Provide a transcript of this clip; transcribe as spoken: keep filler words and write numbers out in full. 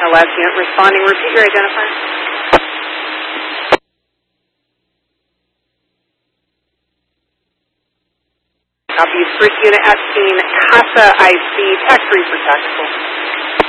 Our last unit responding. Repeat your identifier. Copy. First unit at scene, CASA I C, tax three for tactical.